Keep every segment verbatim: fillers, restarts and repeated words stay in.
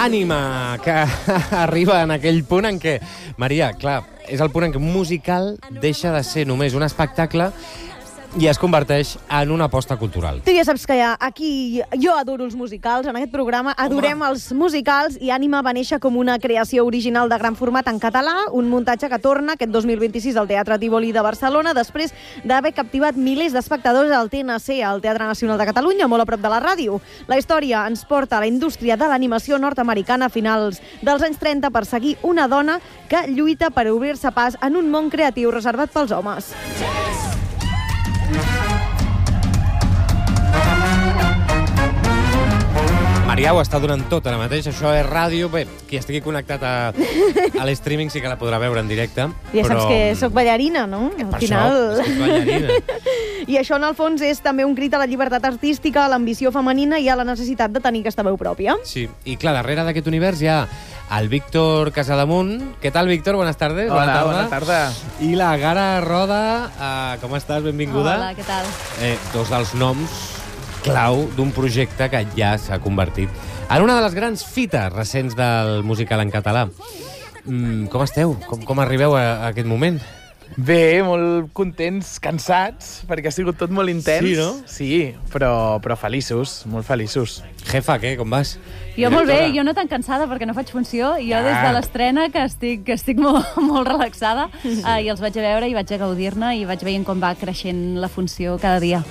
Ànima, que arriba en aquell punt en què... Maria, clar, és el punt en què un musical deixa de ser només un espectacle i es converteix en una aposta cultural. Tu ja saps que aquí jo adoro els musicals, en aquest programa adorem Home. els musicals, i Ànima va néixer com una creació original de gran format en català, un muntatge que torna aquest dos mil vint-i-sis al Teatre Tívoli de Barcelona, després d'haver captivat milers d'espectadors al T N C, al Teatre Nacional de Catalunya, molt a prop de la ràdio. La història ens porta a la indústria de l'animació nord-americana a finals dels anys trenta per seguir una dona que lluita per obrir-se pas en un món creatiu reservat pels homes. Maria ho està donant tot ara mateix, això és ràdio. Bé, qui estigui connectat a, a l'streaming sí que la podrà veure en directe. Ja però... saps que soc ballarina, no? Per Al final... això, soc ballarina. I això, en el fons, és també un crit a la llibertat artística, a l'ambició femenina i a la necessitat de tenir aquesta veu pròpia. Sí, i clar, darrere d'aquest univers hi ha el Víctor Casademunt. Què tal, Víctor? Buenas tardes. Hola, bona tarda. I la Gara Roda. Uh, com estàs? Benvinguda. Hola, què tal? Eh, dos dels noms clau d'un projecte que ja s'ha convertit en una de les grans fites recents del musical en català. Mm, com esteu? Com, com arribeu a, a aquest moment? Bé, molt contents, cansats, perquè ha sigut tot molt intens. Sí, no? Sí, però, però feliços, molt feliços. Jefa, què? Com vas? Jo molt bé, jo no tan cansada perquè no faig funció. Jo des de l'estrena que estic, que estic molt, molt relaxada, sí. uh, i els vaig a veure i vaig a gaudir-ne i vaig veient com va creixent la funció cada dia.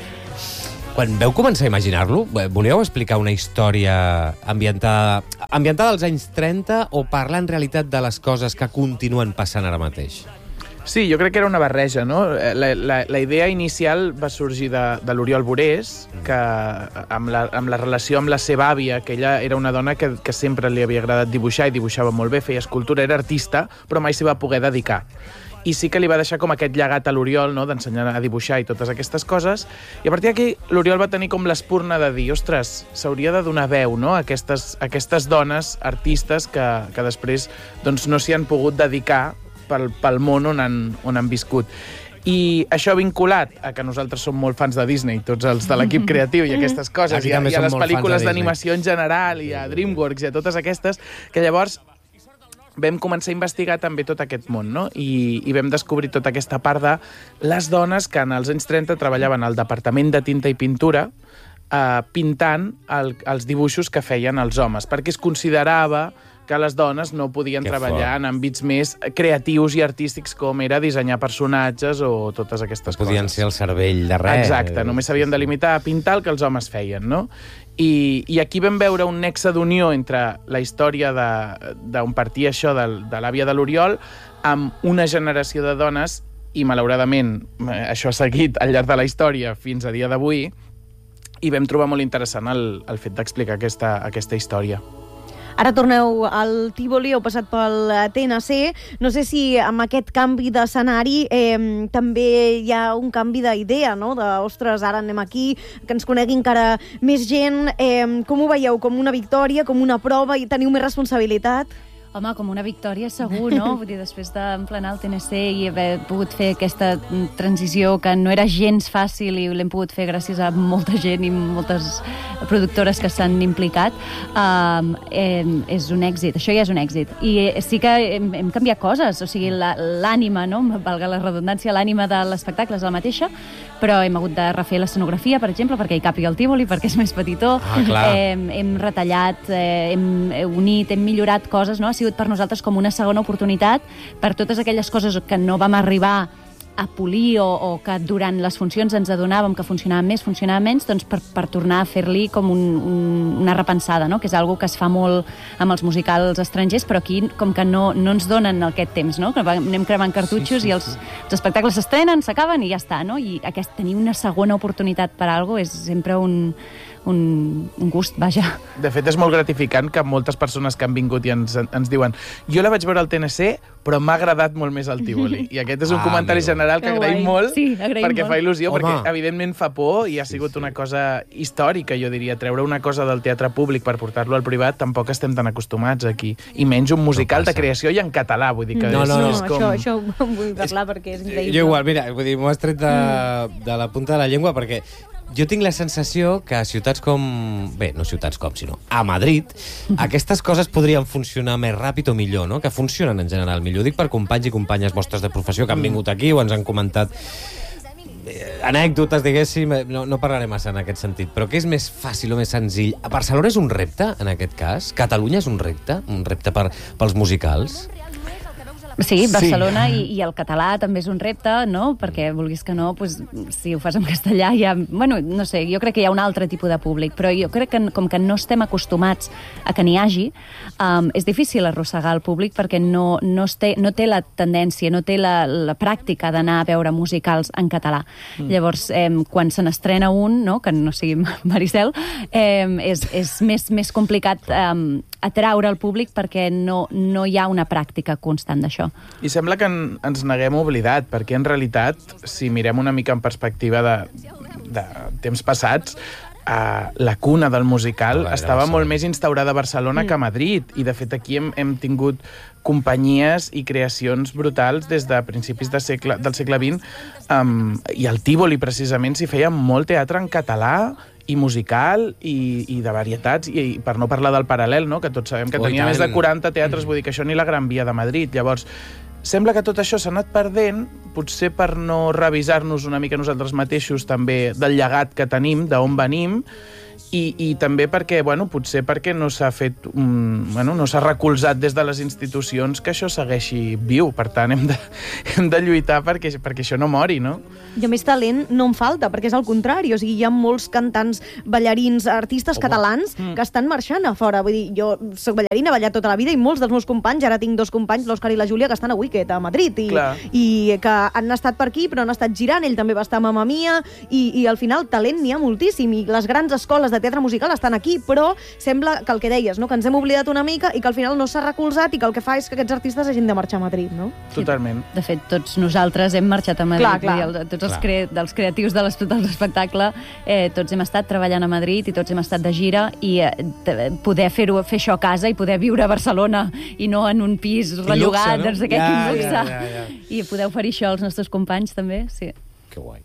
Quan veu començar a imaginar-lo, volíeu explicar una història ambientada, ambientada als anys trenta o parlar en realitat de les coses que continuen passant ara mateix? Sí, jo crec que era una barreja, no? La, la, la idea inicial va sorgir de, de l'Oriol Borés, que amb la, amb la relació amb la seva àvia, que ella era una dona que, que sempre li havia agradat dibuixar i dibuixava molt bé, feia escultura, era artista, però mai s'hi va poder dedicar. I sí que li va deixar com aquest llegat a l'Oriol, no?, d'ensenyar a dibuixar i totes aquestes coses, i a partir d'aquí l'Oriol va tenir com l'espurna de dir, ostres, s'hauria de donar veu, no?, a aquestes, a aquestes dones artistes que, que després doncs, no s'hi han pogut dedicar pel, pel món on han, on han viscut. I això vinculat a que nosaltres som molt fans de Disney, tots els de l'equip creatiu i aquestes coses, i a, i a les pel·lícules d'animació en general, i a DreamWorks i a totes aquestes, que llavors vam començar a investigar també tot aquest món, no? I, i vam descobrir tota aquesta part de les dones que en els anys trenta treballaven al departament de tinta i pintura eh, pintant el, els dibuixos que feien els homes, perquè es considerava que les dones no podien que treballar fort. En àmbits més creatius i artístics com era dissenyar personatges o totes aquestes coses. Podien ser el cervell de res. Exacte, només s'havien de limitar a pintar el que els homes feien, no? I, i aquí vam veure un nexe d'unió entre la història d'on partia això de, de l'àvia de l'Oriol amb una generació de dones, i malauradament això ha seguit al llarg de la història fins a dia d'avui, i vam trobar molt interessant el, el fet d'explicar aquesta, aquesta història. Ara torneu al Tívoli, heu passat pel T N C. No sé si amb aquest canvi d'escenari eh, també hi ha un canvi d'idea, no? De, ostres, ara anem aquí, que ens conegui encara més gent. Eh, com ho veieu? Com una victòria, com una prova, i teniu més responsabilitat? Home, com una victòria segur, no? Vull dir, després d'emplenar el T N C i haver pogut fer aquesta transició que no era gens fàcil i l'hem pogut fer gràcies a molta gent i moltes productores que s'han implicat, um, eh, és un èxit. Això ja és un èxit. I sí que hem, hem canviat coses, o sigui, l'ànima, no? Valga la redundància, l'ànima de l'espectacle és la mateixa, però hem hagut de refer l'escenografia, per exemple, perquè hi càpiga el Tívoli, perquè és més petitó. Ah, clar. Hem, hem retallat, eh, hem unit, hem millorat coses, no? Ha sigut per nosaltres com una segona oportunitat per totes aquelles coses que no vam arribar a polir o, o que durant les funcions ens adonàvem que funcionaven més, funcionaven menys, doncs per, per tornar a fer-li com un, un, una repensada, no? Que és algo que es fa molt amb els musicals estrangers, però aquí com que no, no ens donen aquest temps, no? Que anem cremant cartutxos, sí, sí, sí. i els, els espectacles s'estrenen, s'acaben i ja està, no? I aquest, tenir una segona oportunitat per algo és sempre un, un, un gust, vaja. De fet, és molt gratificant que moltes persones que han vingut i ens, ens diuen jo la vaig veure al T N C, però m'ha agradat molt més el Tívoli. I aquest és un ah, comentari amigo. general que agraïm guai. molt, sí, agraïm perquè molt. fa il·lusió, Home. perquè evidentment fa por i ha sigut sí, sí. una cosa històrica, jo diria. Treure una cosa del teatre públic per portar-lo al privat tampoc estem tan acostumats aquí. I menys un musical no de creació i en català, vull dir que no, és, no, no. és com... Això, això vull parlar perquè és increïble. Jo igual, mira, vull dir, m'ho has tret de, de la punta de la llengua perquè jo tinc la sensació que a ciutats com... Bé, no ciutats com, sinó a Madrid, aquestes coses podrien funcionar més ràpid o millor, no? Que funcionen en general millor. Dic per companys i companyes vostres de professió que han vingut aquí o ens han comentat anècdotes, diguéssim, no, no parlaré massa en aquest sentit, però què és més fàcil o més senzill? A Barcelona és un repte, en aquest cas? Catalunya és un repte? Un repte per, pels musicals? Sí, Barcelona sí. I, i el català també és un repte, no? Perquè, vulguis que no, pues, si ho fas en castellà hi ha... Bueno, no sé, jo crec que hi ha un altre tipus de públic, però jo crec que com que no estem acostumats a que n'hi hagi, um, és difícil arrossegar el públic perquè no, no, té, no té la tendència, no té la, la pràctica d'anar a veure musicals en català. Mm. Llavors, eh, quan se n'estrena un, no? Que no sigui Maricel, eh, és, és més, més complicat eh, atraure el públic perquè no, no hi ha una pràctica constant d'això. I sembla que en, ens n'haguem oblidat, perquè en realitat, si mirem una mica en perspectiva de, de temps passats, uh, la cuna del musical ah, estava molt més instaurada a Barcelona mm. que a Madrid, i de fet aquí hem, hem tingut companyies i creacions brutals des de principis de segle, del segle vint, um, i al Tívoli precisament s'hi feia molt teatre en català i musical i, i de varietats, i, i per no parlar del Paral·lel, no? Que tots sabem que oh, tenia més de quaranta teatres, vull dir que això ni la Gran Via de Madrid. Llavors, sembla que tot això s'ha anat perdent, potser per no revisar-nos una mica nosaltres mateixos també del llegat que tenim, d'on venim, i, i també perquè, bueno, potser perquè no s'ha fet, um, bueno, no s'ha recolzat des de les institucions que això segueixi viu. Per tant, hem de, hem de lluitar perquè, perquè això no mori, no? I a més talent no en falta, perquè és al contrari. O sigui, hi ha molts cantants, ballarins, artistes Home. catalans mm. que estan marxant a fora. Vull dir, jo soc ballarina, he ballat tota la vida, i molts dels meus companys, ara tinc dos companys, l'Òscar i la Júlia, que estan a Wicked, a Madrid, i, i que han estat per aquí, però han estat girant. Ell també va estar a Mamma Mia, i, i al final talent n'hi ha moltíssim, i les grans escoles de teatre musical estan aquí, però sembla que el que deies, no? Que ens hem oblidat una mica i que al final no s'ha recolzat, i que el que fa és que aquests artistes hagin de marxar a Madrid, no? Totalment. De fet, tots nosaltres hem marxat a Madrid. Clar, clar. Dir, el, tots els, cre dels creatius de l'espectacle, eh, tots hem estat treballant a Madrid i tots hem estat de gira, i eh, poder fer-ho, fer això a casa i poder viure a Barcelona i no en un pis rellogat, no? doncs aquest ja, luxe. Ja, ja, ja. I poder oferir això als nostres companys també, sí. Que guai.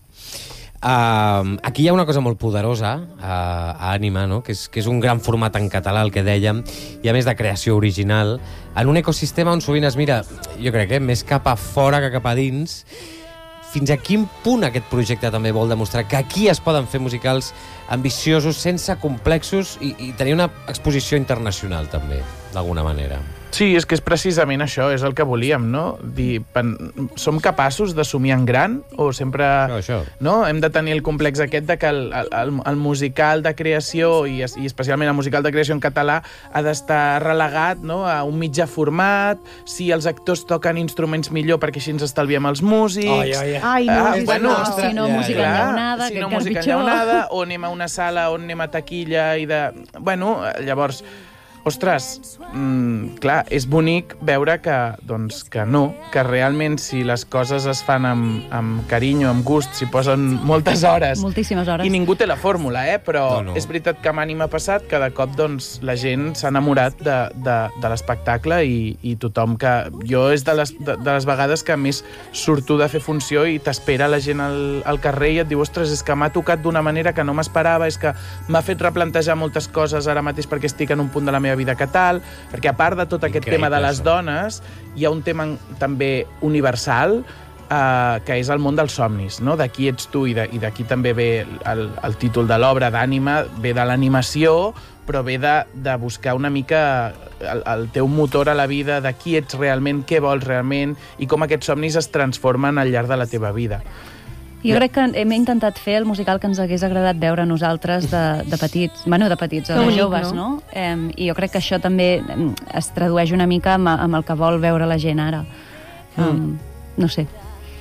Uh, aquí hi ha una cosa molt poderosa uh, a Ànima, no? que, és, que és un gran format en català, el que dèiem, i a més de creació original, en un ecosistema on sovint es mira, jo crec, eh, més cap a fora que cap a dins. Fins a quin punt aquest projecte també vol demostrar que aquí es poden fer musicals ambiciosos, sense complexos, i, i tenir una exposició internacional també, d'alguna manera? Sí, és que és precisament això, és el que volíem, no? Dir, pen, som capaços de somiar en gran o sempre... No, això. No? Hem de tenir el complex aquest de que el, el, el musical de creació, i, i especialment el musical de creació en català, ha d'estar relegat, no? A un mitjà format, si els actors toquen instruments millor perquè així ens estalviem els músics... Ai, ai, ai. Ai, no, ah, sí, bueno, no. Si no, música clar, enllaunada, si que no, encara música pitjor. enllaunada, o anem a una sala on anem a taquilla i de... Bueno, llavors... Ostres, mm, clar, és bonic veure que, doncs, que no, que realment si les coses es fan amb, amb carinyo, amb gust, s'hi posen moltes hores. Moltíssimes hores. I ningú té la fórmula, eh? Però no, no. És veritat que amb Ànima ha passat, cada cop doncs, la gent s'ha enamorat de, de, de l'espectacle, i, i tothom que... Jo és de les, de, de les vegades que més surto de fer funció i t'espera la gent al, al carrer i et diu, ostres, és que m'ha tocat d'una manera que no m'esperava, és que m'ha fet replantejar moltes coses ara mateix perquè estic en un punt de la meva vida que tal, perquè a part de tot aquest Increïble, tema de les això. dones, hi ha un tema també universal, eh, que és el món dels somnis, no? D'aquí ets tu, i d'aquí també ve el, el títol de l'obra d'Ànima, ve de l'animació, però ve de, de buscar una mica el, el teu motor a la vida, de qui ets realment, què vols realment, i com aquests somnis es transformen al llarg de la teva vida. Jo crec que hem intentat fer el musical que ens hagués agradat veure a nosaltres de, de petits, bueno, de petits, de joves, no? no? Eh, I jo crec que això també es tradueix una mica amb, amb el que vol veure la gent ara. Mm. Um, no sé.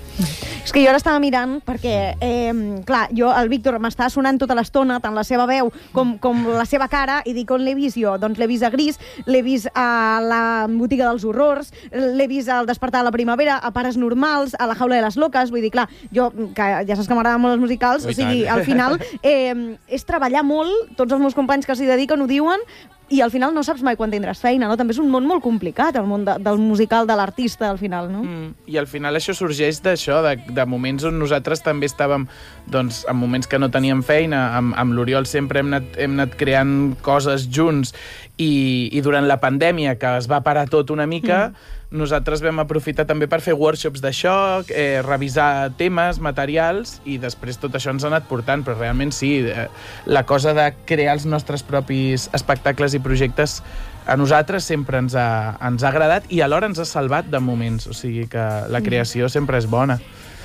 És que jo ara estava mirant perquè, eh, clar, jo, el Víctor m'està sonant tota l'estona, tant la seva veu com, com la seva cara, i dic, on l'he vist jo? Doncs l'he vist a Gris, l'he vist a la botiga dels horrors, l'he vist al Despertar de la primavera, a Pares normals, a La jaula de les loques, vull dir, clar, jo, que ja saps que m'agraden molt els musicals, o sigui, al final, eh, és treballar molt, tots els meus companys que s'hi dediquen ho diuen, i al final no saps mai quan tindràs feina, no? També és un món molt complicat, el món de, del musical, de l'artista, al final, no? Mm, I al final això sorgeix d'això, de, de moments on nosaltres també estàvem, doncs, en moments que no teníem feina, amb, amb l'Oriol sempre hem anat, hem anat creant coses junts, i, i durant la pandèmia, que es va parar tot una mica, mm. nosaltres vam aprofitar també per fer workshops d'això, eh, revisar temes, materials, i després tot això ens ha anat portant, però realment sí, eh, la cosa de crear els nostres propis espectacles i projectes a nosaltres sempre ens ha, ens ha agradat i alhora ens ha salvat de moments, o sigui que la creació sempre és bona.